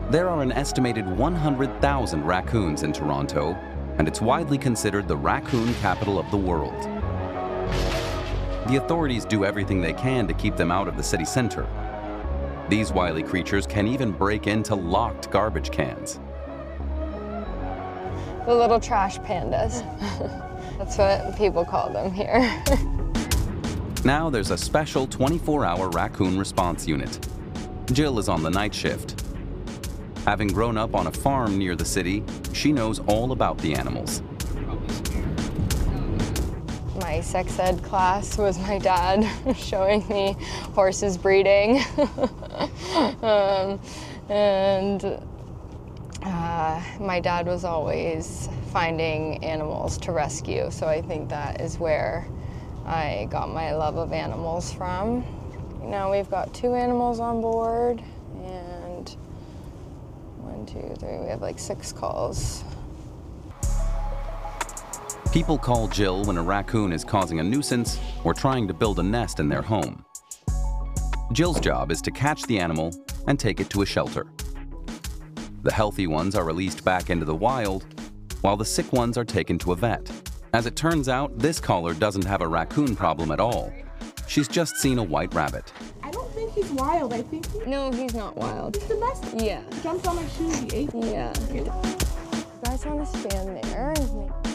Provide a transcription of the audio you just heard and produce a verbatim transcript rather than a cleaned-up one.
There are an estimated one hundred thousand raccoons in Toronto, and it's widely considered the raccoon capital of the world. The authorities do everything they can to keep them out of the city center. These wily creatures can even break into locked garbage cans. The little trash pandas. That's what people call them here. Now there's a special twenty-four hour raccoon response unit. Jill is on the night shift. Having grown up on a farm near the city, she knows all about the animals. My sex ed class was my dad showing me horses breeding. um, and uh, my dad was always finding animals to rescue, so I think that is where I got my love of animals from. Now we've got two animals on board, and one, two, three, we have like six calls. People call Jill when a raccoon is causing a nuisance or trying to build a nest in their home. Jill's job is to catch the animal and take it to a shelter. The healthy ones are released back into the wild, while the sick ones are taken to a vet. As it turns out, this caller doesn't have a raccoon problem at all. She's just seen a white rabbit. I don't think he's wild. I think he, No, he's not wild. he's domestic. Yeah. He jumped on my shoe. He ate me. Yeah. Okay. You guys want to stand there?